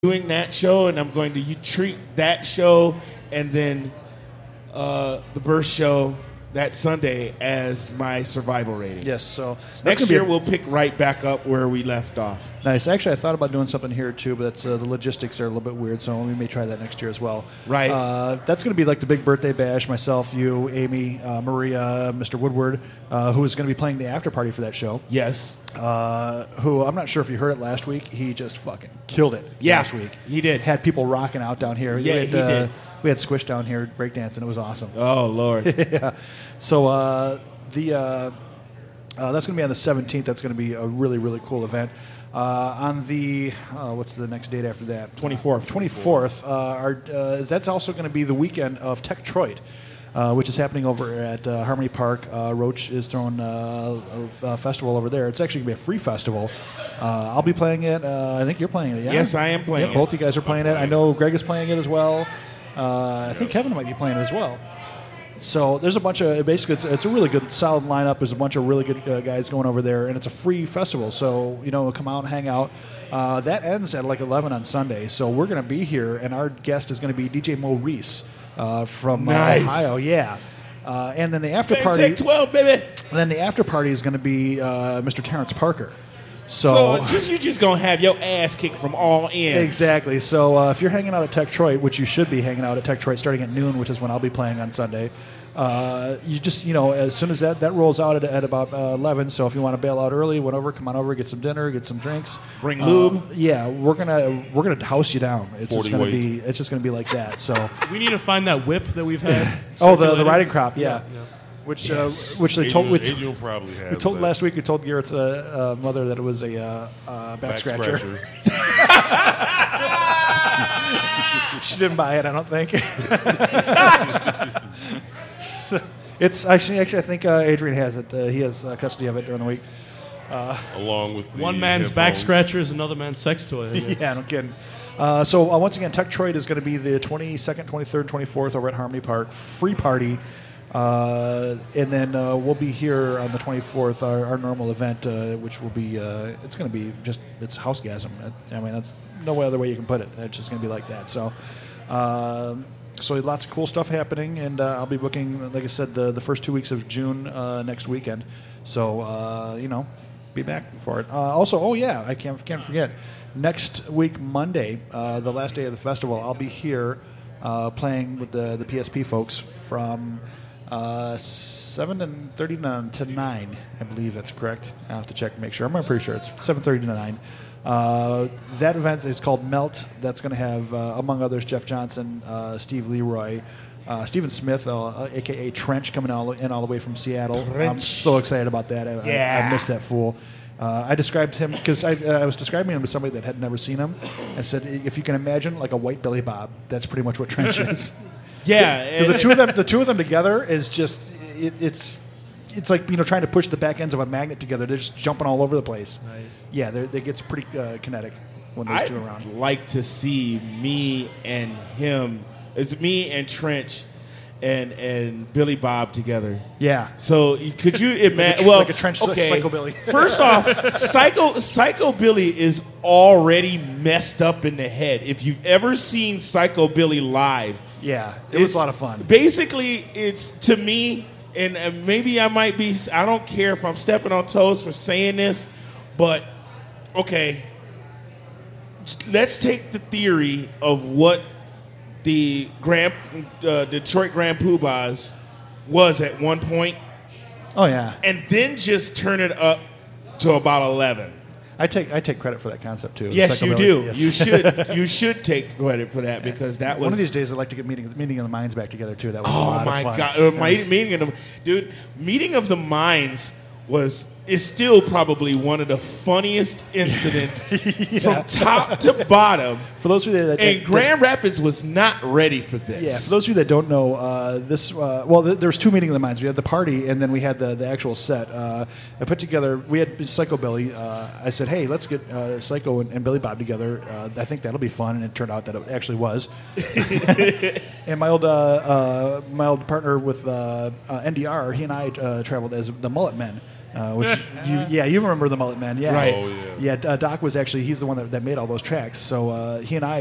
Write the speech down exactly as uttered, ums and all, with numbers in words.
doing that show, and I'm going to you treat that show and then uh, the Burst show that Sunday as my survival rating. Yes, so next year a, we'll pick right back up where we left off. Nice. Actually, I thought about doing something here too, but that's, uh, the logistics are a little bit weird, so we may try that next year as well. Right. Uh, that's going to be like the big birthday bash. Myself, you, Amy, uh, Maria, Mister Woodward, uh, who is going to be playing the after party for that show. Yes. Uh, who I'm not sure if you heard it last week. He just fucking killed it yeah, last week. He did. Had people rocking out down here. Yeah, we had, he uh, did. We had Squish down here breakdancing. It was awesome. Oh, Lord. yeah. So uh, the uh, uh, that's going to be on the seventeenth. That's going to be a really, really cool event. Uh, on the, uh, what's the next date after that? twenty-fourth. twenty-fourth. Uh, our, uh, that's also going to be the weekend of Techtroid, uh, which is happening over at uh, Harmony Park. Uh, Roach is throwing uh, a, a festival over there. It's actually going to be a free festival. Uh, I'll be playing it. Uh, I think you're playing it, yeah? Yes, I am playing yeah, it. Both you guys are playing it. I know Greg is playing it as well. Uh, I think Kevin might be playing it as well. So there's a bunch of, basically it's, it's a really good, solid lineup. There's a bunch of really good uh, guys going over there, and it's a free festival. So, you know, come out and hang out. Uh, that ends at like eleven on Sunday. So we're going to be here, and our guest is going to be D J Mo Reese uh, from uh, nice. Ohio. Yeah. Uh, and then the after party. Take twelve, baby. And then the after party is going to be uh, Mister Terrence Parker. So, So, just, you're just going to have your ass kicked from all ends. exactly. So uh, if you're hanging out at Techtroid, which you should be hanging out at Techtroid starting at noon, which is when I'll be playing on Sunday, uh, you just, you know, as soon as that, that rolls out at, at about uh, eleven, so if you want to bail out early, whatever, come on over, get some dinner, get some drinks. Bring Uh, lube. yeah, we're gonna we're gonna house you down. It's just gonna weight. be it's just gonna be like that. So We need to find that whip that we've had. oh, the the circulating. riding crop, yeah. Yeah, yeah. Which Yes. uh, which they Adrian, told which, Adrian probably has we told that. last week. We told Garrett's uh, uh, mother that it was a uh, uh, back, Back scratcher. scratcher. She didn't buy it, I don't think. It's actually, actually, I think uh, Adrian has it. Uh, he has uh, custody of it during the week. Along with the One man's back headphones. scratcher is another man's sex toy. I guess. Yeah, no kidding. Uh, so uh, once again, Techtroid is going to be the twenty-second, twenty-third, twenty-fourth over at Harmony Park. Free party. Uh, and then uh, we'll be here on the twenty-fourth, our, our normal event, uh, which will be, uh, it's going to be just, it's housegasm. I mean, that's no other way you can put it. It's just going to be like that. So, um, so lots of cool stuff happening, and uh, I'll be booking, like I said, the, the first two weeks of June uh, next weekend. So, uh, you know, be back for it. Uh, also, oh yeah, I can't can't forget. Next week, Monday, uh, the last day of the festival, I'll be here uh, playing with the the P S P folks from uh, seven and thirty to nine. I believe that's correct. I have to check and make sure. I'm pretty sure it's seven thirty to nine. Uh, that event is called Melt. That's going to have, uh, among others, Jeff Johnson, uh, Steve Leroy. Uh, Stephen Smith, uh, a k a. Trench, coming all, in all the way from Seattle. Trench. I'm so excited about that. I, Yeah. I, I missed that fool. Uh, I described him because I, uh, I was describing him to somebody that had never seen him. I said, if you can imagine like a white Billy Bob, that's pretty much what Trench is. Yeah. the, the two of them, the two of them together is just it, it's it's like, you know, trying to push the back ends of a magnet together. They're just jumping all over the place. Nice. Yeah, it gets pretty uh, kinetic when those I'd two are around. like to see me and him. It's me and Trench and and Billy Bob together. Yeah. So y- could you imagine? tr- well, like a Trench okay. Psycho Billy. First off, Psycho Psycho Billy is already messed up in the head. If you've ever seen Psycho Billy live, Yeah, it was it's- a lot of fun. Basically, it's to me, and uh, maybe I might be. I don't care if I'm stepping on toes for saying this, but okay. Let's take the theory of what the Grand uh, Detroit Grand Poobahs was at one point, Oh yeah, and then just turn it up to about eleven. I take I take credit for that concept too. Yes, Psycho you Billy. do. Yes. You should. You should take credit for that because that was One of these days, I'd like to get meeting meeting of the minds back together too. That was a Oh lot my of fun. god! Uh, That my, was- meeting of the dude, meeting of the minds was is still probably one of the funniest incidents from top to bottom. For those of you that, that And that- Grand Rapids was not ready for this. Yeah, for those of you that don't know, uh, this uh, well, th- there was two meeting of the minds. We had the party, and then we had the, the actual set. Uh, I put together. We had Psycho Billy. Uh, I said, "Hey, let's get uh, Psycho and, and Billy Bob together. Uh, I think that'll be fun." And it turned out that it actually was. And my old uh, uh, my old partner with uh, uh, N D R, he and I uh, traveled as the Mullet Men. Uh, which you, yeah, you remember the Mullet Men, yeah, Right. Oh, yeah. yeah. Uh, Doc was actually he's the one that, that made all those tracks. So uh, he and I